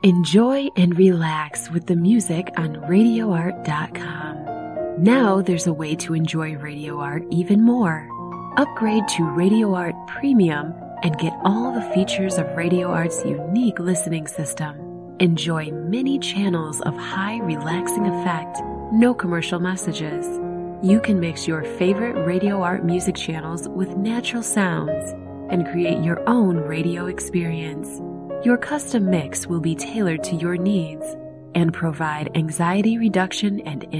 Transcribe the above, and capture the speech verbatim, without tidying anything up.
Enjoy and relax with the music on radio art dot com. Now there's a way to enjoy Radio Art even more. Upgrade to Radio Art Premium and get all the features of Radio Art's unique listening system. Enjoy many channels of high relaxing effect, no commercial messages. You can mix your favorite Radio Art music channels with natural sounds and create your own radio experience. Your custom mix will be tailored to your needs and provide anxiety reduction and